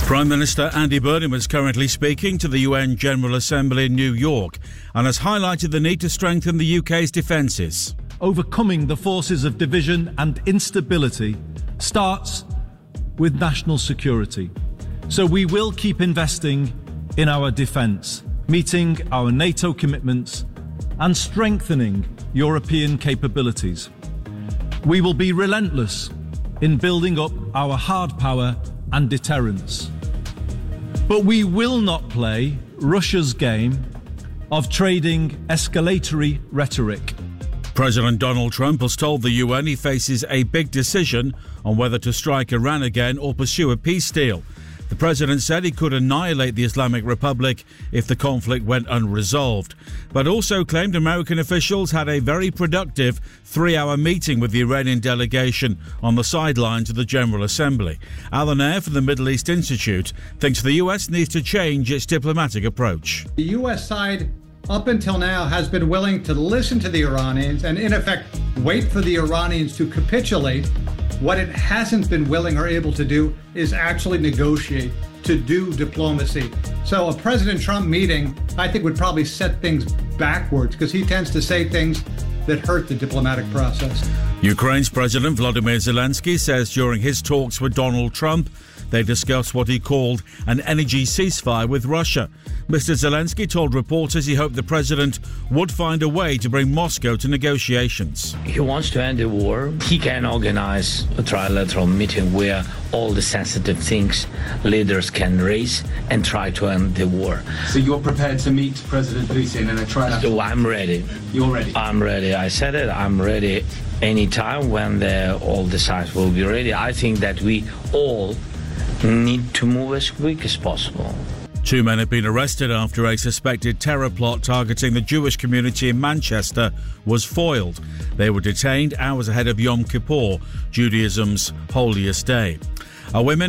Prime Minister Andy Burnham is currently speaking to the UN General Assembly in New York and has highlighted the need to strengthen the UK's defences. Overcoming the forces of division and instability starts with national security. So we will keep investing in our defence, meeting our NATO commitments and strengthening European capabilities. We will be relentless in building up our hard power and deterrence. But we will not play Russia's game of trading escalatory rhetoric. President Donald Trump has told the UN he faces a big decision on whether to strike Iran again or pursue a peace deal. The president said he could annihilate the Islamic Republic if the conflict went unresolved, but also claimed American officials had a very productive 3-hour meeting with the Iranian delegation on the sidelines of the General Assembly. Alan Eyre from the Middle East Institute thinks the US needs to change its diplomatic approach. The US side, up until now, has been willing to listen to the Iranians and, in effect, wait for the Iranians to capitulate. What it hasn't been willing or able to do is actually negotiate, to do diplomacy. So a President Trump meeting, I think, would probably set things backwards because he tends to say things that hurt the diplomatic process. Ukraine's President Volodymyr Zelensky says during his talks with Donald Trump, they discussed what he called an energy ceasefire with Russia. Mr. Zelensky told reporters he hoped the president would find a way to bring Moscow to negotiations. He wants to end the war. He can organize a trilateral meeting where all the sensitive things leaders can raise and try to end the war. So you're prepared to meet President Putin in a trilateral? So I'm ready. You're ready? I'm ready. I said it. I'm ready anytime when all the sides will be ready. I think that we all need to move as quick as possible. 2 men have been arrested after a suspected terror plot targeting the Jewish community in Manchester was foiled. They were detained hours ahead of Yom Kippur, Judaism's holiest day. A women